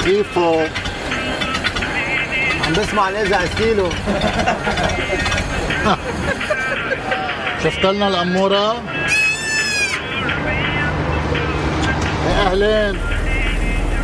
خيفو عم بسمع نزع ستيلو. شفت لنا الأمورة؟ اهلين.